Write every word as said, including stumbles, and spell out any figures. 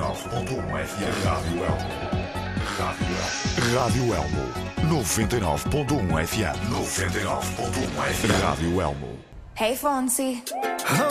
nove ponto um F M. Rádio Elmo. Rádio Elmo. Rádio Elmo. noventa e nove ponto um F M. noventa e nove ponto um F M. Rádio Elmo. Hey, Fonzie.